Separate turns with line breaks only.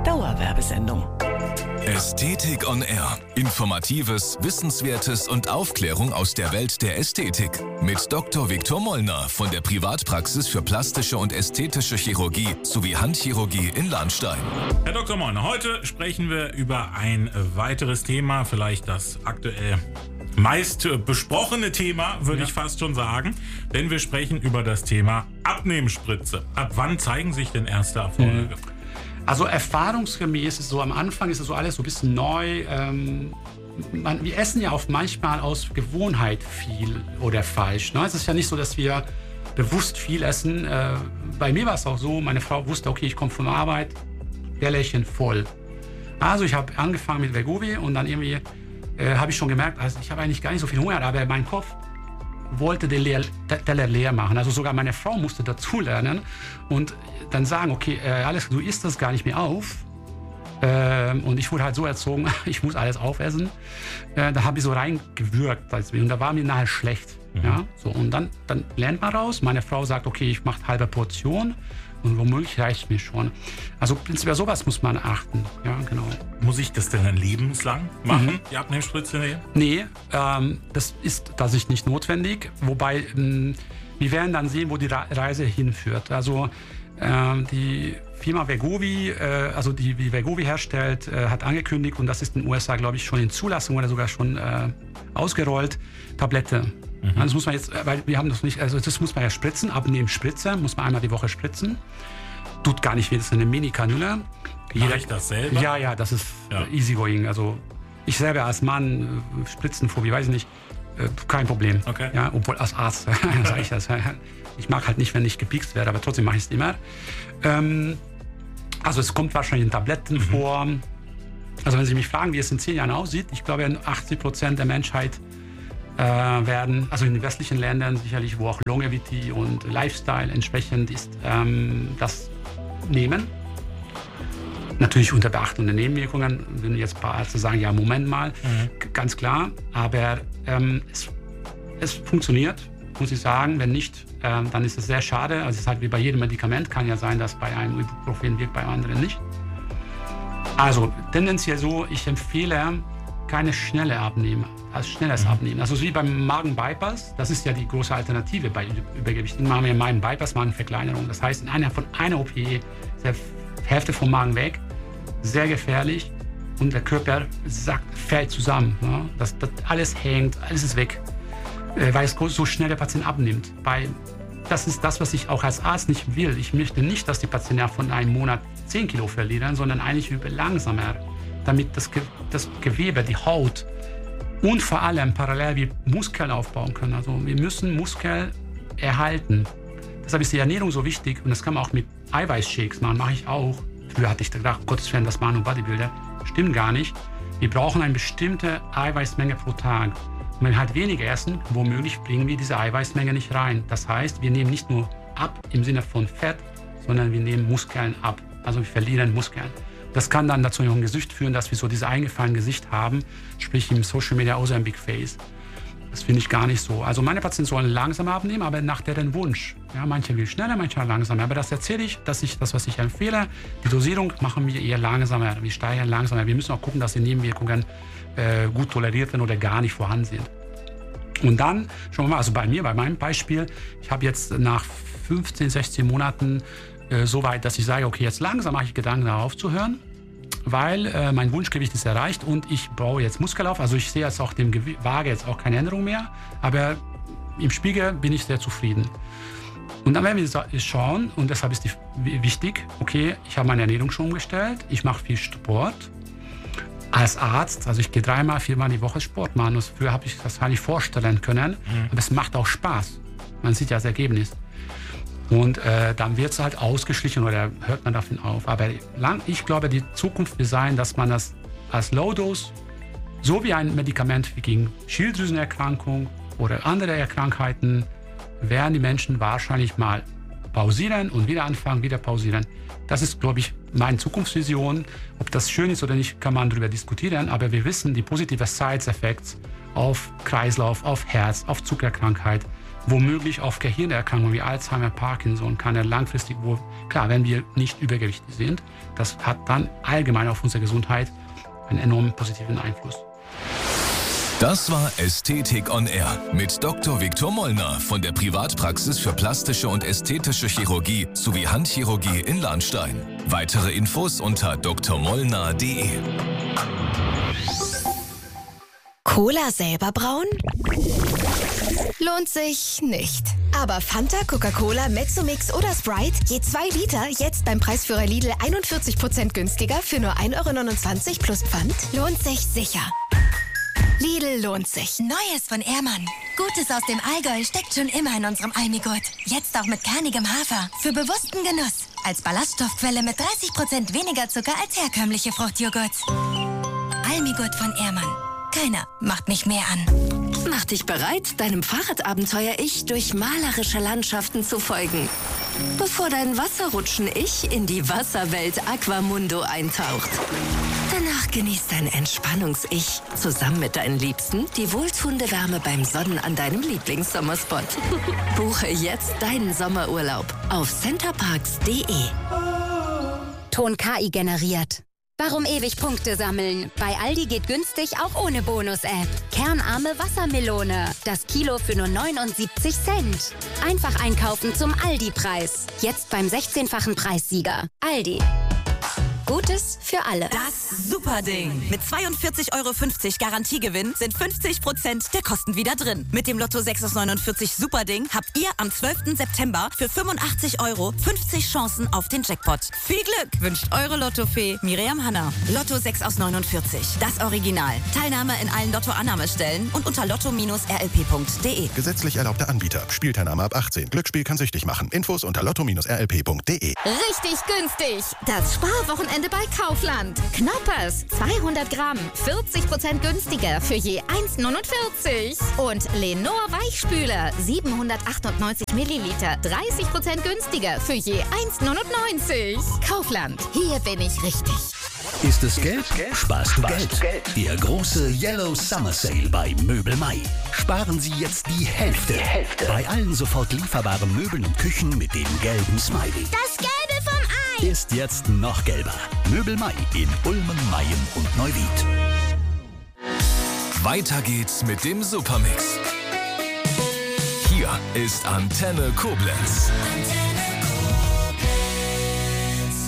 Dauerwerbesendung.
Ästhetik on Air. Informatives, Wissenswertes und Aufklärung aus der Welt der Ästhetik. Mit Dr. Viktor Mollner von der Privatpraxis für plastische und ästhetische Chirurgie sowie Handchirurgie in Lahnstein.
Herr Dr. Mollner, heute sprechen wir über ein weiteres Thema, vielleicht das aktuell meist besprochene Thema, würde ich fast schon sagen. Denn wir sprechen über das Thema Abnehmspritze. Ab wann zeigen sich denn erste Erfolge?
Also erfahrungsgemäß ist so, am Anfang ist es so alles so ein bisschen neu. Wir essen ja auch manchmal aus Gewohnheit viel oder falsch. Ne? Es ist ja nicht so, dass wir bewusst viel essen. Bei mir war es auch so, meine Frau wusste, okay, ich komme von der Arbeit, Tellerchen voll. Also ich habe angefangen mit Wegovy und dann irgendwie habe ich schon gemerkt, also ich habe eigentlich gar nicht so viel Hunger, aber mein Kopf wollte den Teller leer machen. Also sogar meine Frau musste dazu lernen und dann sagen, okay, alles, du isst das gar nicht mehr auf. Und ich wurde halt so erzogen, ich muss alles aufessen. Da habe ich so reingewürgt. Und da war mir nachher schlecht. Ja? So, und dann lernt man raus. Meine Frau sagt, okay, ich mache halbe Portion. Und womöglich reicht mir schon. Also prinzipiell sowas muss man achten. Ja, genau.
Muss ich das denn dann lebenslang machen, die Abnehmspritze nehmen?
Nee, das ist tatsächlich nicht notwendig. Wobei, wir werden dann sehen, wo die Reise hinführt. Also die Firma Wegovy, also die Wegovy herstellt, hat angekündigt, und das ist in den USA, glaube ich, schon in Zulassung oder sogar schon ausgerollt, Tablette. Das muss man jetzt, weil wir haben das nicht, also das muss man ja spritzen, abnehmen Spritze, muss man einmal die Woche spritzen. Tut gar nicht weh, das ist eine Mini-Kanüle.
Mache ich das selber?
Ja, das ist easygoing. Also ich selber als Mann, Spritzenphobie, weiß ich nicht, kein Problem.
Okay.
Ja, obwohl als Arzt sage ich das. Ich mag halt nicht, wenn ich gepiekst werde, aber trotzdem mache ich es immer. Also es kommt wahrscheinlich in Tablettenform. Also wenn Sie mich fragen, wie es in 10 Jahren aussieht, ich glaube, 80% der Menschheit werden, also in den westlichen Ländern sicherlich, wo auch Longevity und Lifestyle entsprechend ist, das nehmen. Natürlich unter Beachtung der Nebenwirkungen, wenn jetzt ein paar Ärzte sagen, ja, Moment mal, ganz klar, aber es funktioniert, muss ich sagen. Wenn nicht, dann ist es sehr schade. Also es ist halt wie bei jedem Medikament, kann ja sein, dass bei einem Ibuprofen wirkt, bei anderen nicht. Also tendenziell so, ich empfehle keine schnelle Abnehmer, als schnelles Abnehmen. Also wie beim Magen-Bypass, das ist ja die große Alternative bei Übergewichtigen. Machen wir Magen-Bypass, Magenverkleinerung. Das heißt, von einer OP ist die Hälfte vom Magen weg, sehr gefährlich, und der Körper fällt zusammen. Ne? Das alles hängt, alles ist weg, weil es so schnell der Patient abnimmt. Das ist das, was ich auch als Arzt nicht will. Ich möchte nicht, dass die Patienten von einem Monat 10 Kilo verlieren, sondern eigentlich langsamer, damit das Gewebe, die Haut und vor allem parallel wir Muskeln aufbauen können. Also wir müssen Muskeln erhalten. Deshalb ist die Ernährung so wichtig, und das kann man auch mit Eiweißshakes machen, mache ich auch. Früher hatte ich gedacht, Gottes Willen, das machen nur Bodybuilder. Stimmt gar nicht. Wir brauchen eine bestimmte Eiweißmenge pro Tag. Und wenn wir halt weniger essen, womöglich bringen wir diese Eiweißmenge nicht rein. Das heißt, wir nehmen nicht nur ab im Sinne von Fett, sondern wir nehmen Muskeln ab. Also wir verlieren Muskeln. Das kann dann dazu ein Gesicht führen, dass wir so dieses eingefallene Gesicht haben, sprich im Social Media auch so ein Big Face. Das finde ich gar nicht so. Also meine Patienten sollen langsam abnehmen, aber nach deren Wunsch. Ja, manche will schneller, manche langsamer. Aber das erzähle ich, das, was ich empfehle. Die Dosierung machen wir eher langsamer. Wir steigern langsamer. Wir müssen auch gucken, dass die Nebenwirkungen gut toleriert werden oder gar nicht vorhanden sind. Und dann, schauen wir mal, also bei meinem Beispiel, ich habe jetzt nach 15, 16 Monaten so weit, dass ich sage, okay, jetzt langsam mache ich Gedanken, darauf aufzuhören, weil mein Wunschgewicht ist erreicht und ich baue jetzt Muskel auf. Also ich sehe jetzt auch dem Waage jetzt auch keine Änderung mehr, aber im Spiegel bin ich sehr zufrieden. Und dann werden wir schauen, und deshalb ist wichtig, okay, ich habe meine Ernährung schon umgestellt, ich mache viel Sport. Als Arzt, also ich gehe 3-mal, 4-mal die Woche Sport machen. Früher habe ich das gar nicht vorstellen können, aber es macht auch Spaß. Man sieht ja das Ergebnis. Und dann wird es halt ausgeschlichen oder hört man davon auf. Aber ich glaube, die Zukunft wird sein, dass man das als Low-Dose, so wie ein Medikament wie gegen Schilddrüsenerkrankung oder andere Krankheiten, werden die Menschen wahrscheinlich mal pausieren und wieder anfangen, wieder pausieren. Das ist, glaube ich, meine Zukunftsvision. Ob das schön ist oder nicht, kann man darüber diskutieren. Aber wir wissen, die positiven Side-Effects auf Kreislauf, auf Herz, auf Zuckerkrankheit womöglich auf Gehirnerkrankungen wie Alzheimer, Parkinson, kann er langfristig, klar, wenn wir nicht übergewichtig sind, das hat dann allgemein auf unsere Gesundheit einen enorm positiven Einfluss.
Das war Ästhetik on Air mit Dr. Viktor Mollner von der Privatpraxis für plastische und ästhetische Chirurgie sowie Handchirurgie in Lahnstein. Weitere Infos unter drmollner.de.
Cola selber brauen? Lohnt sich nicht. Aber Fanta, Coca-Cola, Mezzomix oder Sprite, je 2 Liter, jetzt beim Preisführer Lidl 41% günstiger für nur 1,29 € plus Pfand? Lohnt sich sicher. Lidl lohnt sich.
Neues von Ehrmann. Gutes aus dem Allgäu steckt schon immer in unserem Almigurt. Jetzt auch mit kernigem Hafer. Für bewussten Genuss. Als Ballaststoffquelle mit 30% weniger Zucker als herkömmliche Fruchtjoghurts. Almigurt von Ehrmann. Keiner macht mich mehr an.
Mach dich bereit, deinem Fahrradabenteuer-Ich durch malerische Landschaften zu folgen. Bevor dein Wasserrutschen-Ich in die Wasserwelt Aquamundo eintaucht. Danach genießt dein Entspannungs-Ich zusammen mit deinen Liebsten die wohltuende Wärme beim Sonnen an deinem Lieblingssommerspot. Buche jetzt deinen Sommerurlaub auf centerparks.de.
Ton KI generiert. Warum ewig Punkte sammeln? Bei Aldi geht günstig auch ohne Bonus-App. Kernarme Wassermelone. Das Kilo für nur 79 Cent. Einfach einkaufen zum Aldi-Preis. Jetzt beim 16-fachen Preissieger. Aldi. Gutes für alle.
Das Superding. Mit 42,50 € Garantiegewinn sind 50% der Kosten wieder drin. Mit dem Lotto 6 aus 49 Superding habt ihr am 12. September für 85 € 50 Chancen auf den Jackpot. Viel Glück wünscht eure Lottofee Miriam Hanna. Lotto 6 aus 49. Das Original. Teilnahme in allen Lotto-Annahmestellen und unter lotto-rlp.de.
Gesetzlich erlaubter Anbieter. Spielteilnahme ab 18. Glücksspiel kann süchtig machen. Infos unter lotto-rlp.de.
Richtig günstig. Das Sparwochenende bei Kaufland. Knoppers 200 Gramm, 40% günstiger für je 1,49 €. Und Lenor Weichspüler 798 Milliliter, 30% günstiger für je 1,99 €. Kaufland, hier bin ich richtig.
Ist es gelb? Sparst du Geld. Der große Yellow Summer Sale bei Möbel Mai. Sparen Sie jetzt die Hälfte. Bei allen sofort lieferbaren Möbeln und Küchen mit dem gelben Smiley.
Das Gelbe vom Ei.
Ist jetzt noch gelber. Möbel Mai in Ulmen, Mayen und Neuwied.
Weiter geht's mit dem Supermix. Hier ist Antenne Koblenz.
Antenne.